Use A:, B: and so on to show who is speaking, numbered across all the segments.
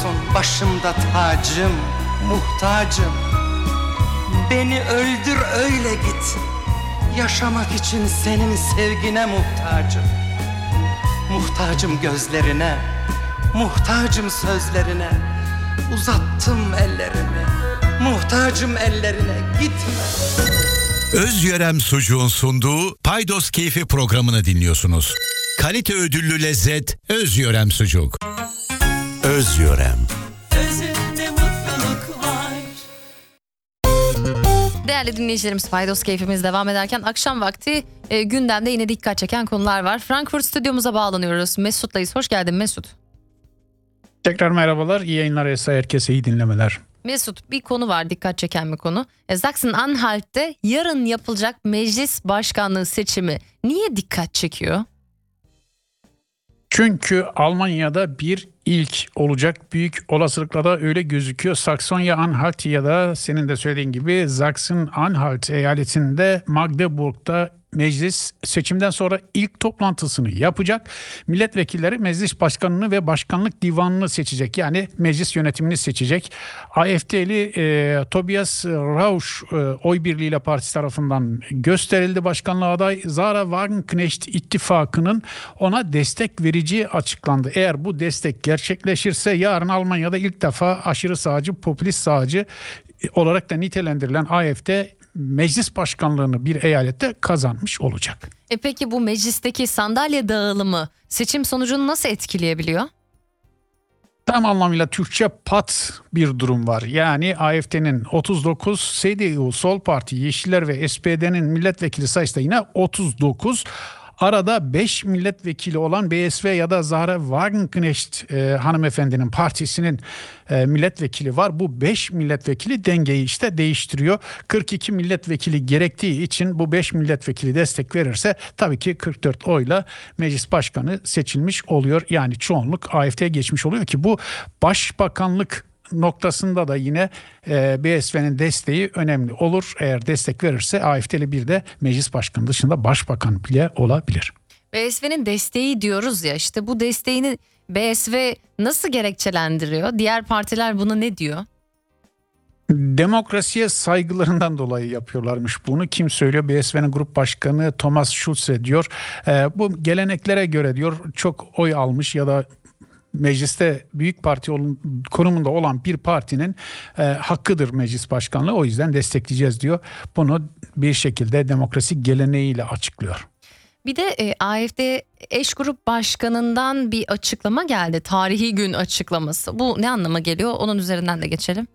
A: olsun başımda tacım, muhtacım. Beni öldür öyle git. Yaşamak için senin sevgine muhtacım. Muhtacım gözlerine, muhtacım sözlerine. Uzattım ellerimi, muhtacım ellerine, gitme.
B: Özyörem Sucuğun sunduğu Paydos Keyfi programını dinliyorsunuz. Kalite ödüllü lezzet Özyörem Sucuk. Özyörem.
C: Özünde mutluluk var.
D: Değerli dinleyicilerimiz, Paydos Keyfimiz devam ederken akşam vakti gündemde yine dikkat çeken konular var. Frankfurt stüdyomuza bağlanıyoruz. Mesut'layız. Hoş geldin Mesut.
E: Tekrar merhabalar, iyi yayınlar Esra, herkese iyi dinlemeler.
D: Mesut, bir konu var, dikkat çeken bir konu. Sachsen-Anhalt'te yarın yapılacak meclis başkanlığı seçimi niye dikkat çekiyor?
E: Çünkü Almanya'da bir ilk olacak, büyük olasılıkla da öyle gözüküyor. Saksonya-Anhalt ya da senin de söylediğin gibi Sachsen-Anhalt eyaletinde Magdeburg'da meclis seçimden sonra ilk toplantısını yapacak. Milletvekilleri meclis başkanını ve başkanlık divanını seçecek. Yani meclis yönetimini seçecek. AfD'li Tobias Rausch oy birliğiyle partisi tarafından gösterildi başkanlığa aday. Sarah Wagenknecht ittifakının ona destek vereceği açıklandı. Eğer bu destek gerçekleşirse yarın Almanya'da ilk defa aşırı sağcı, popülist sağcı olarak da nitelendirilen AfD meclis başkanlığını bir eyalette kazanmış olacak.
D: Peki bu meclisteki sandalye dağılımı seçim sonucunu nasıl etkileyebiliyor?
E: Tam anlamıyla Türkçe pat bir durum var. Yani AfD'nin 39, CDU, Sol Parti, Yeşiller ve SPD'nin milletvekili sayısı da yine 39. Arada 5 milletvekili olan BSV ya da Zahra Wagenknecht hanımefendinin partisinin milletvekili var. Bu 5 milletvekili dengeyi işte değiştiriyor. 42 milletvekili gerektiği için bu 5 milletvekili destek verirse tabii ki 44 oyla meclis başkanı seçilmiş oluyor. Yani çoğunluk AfD'ye geçmiş oluyor ki bu başbakanlık noktasında da yine BSV'nin desteği önemli olur. Eğer destek verirse AfD'li bir de meclis başkanı dışında başbakan bile olabilir.
D: BSV'nin desteği diyoruz ya, işte bu desteğini BSV nasıl gerekçelendiriyor? Diğer partiler buna ne diyor?
E: Demokrasiye saygılarından dolayı yapıyorlarmış bunu. Kim söylüyor? BSV'nin grup başkanı Thomas Schulze diyor. Bu geleneklere göre diyor çok oy almış ya da mecliste büyük parti konumunda olan bir partinin hakkıdır meclis başkanlığı. O yüzden destekleyeceğiz diyor. Bunu bir şekilde demokrasi geleneğiyle açıklıyor.
D: Bir de AfD eş grup başkanından bir açıklama geldi. Tarihi gün açıklaması. Bu ne anlama geliyor? Onun üzerinden de geçelim.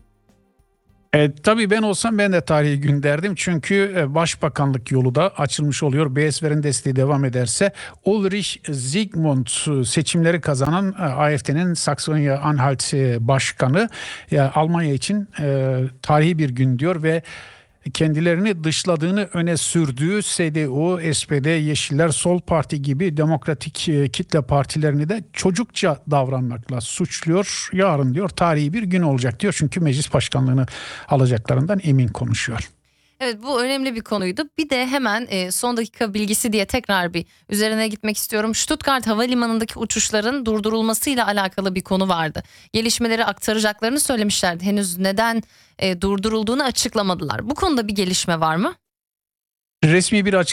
E: Tabii ben olsam ben de tarihi gün derdim. Çünkü başbakanlık yolu da açılmış oluyor. BSV'nin desteği devam ederse Ulrich Zygmunt seçimleri kazanan AfD'nin Saksonya-Anhalt başkanı Almanya için tarihi bir gün diyor ve kendilerini dışladığını öne sürdüğü CDU, SPD, Yeşiller, Sol Parti gibi demokratik kitle partilerini de çocukça davranmakla suçluyor. Yarın diyor tarihi bir gün olacak diyor. Çünkü meclis başkanlığını alacaklarından emin konuşuyor.
D: Evet, bu önemli bir konuydu. Bir de hemen son dakika bilgisi diye tekrar bir üzerine gitmek istiyorum. Stuttgart Havalimanı'ndaki uçuşların durdurulmasıyla alakalı bir konu vardı. Gelişmeleri aktaracaklarını söylemişlerdi. Henüz neden durdurulduğunu açıklamadılar. Bu konuda bir gelişme var mı?
E: Resmi bir